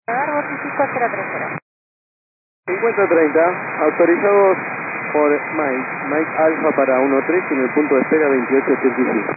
Radar Bótico 030. 5030, autorizados por Mike Alfa para 13 en el punto de espera 2885.